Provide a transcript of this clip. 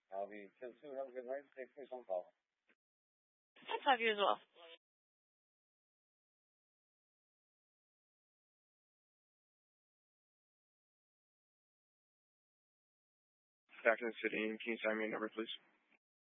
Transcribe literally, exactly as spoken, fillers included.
I'll be till two. Have a good night. Stay safe on call. I'll talk to you as well. Back in the city. Can you sign me a number, please?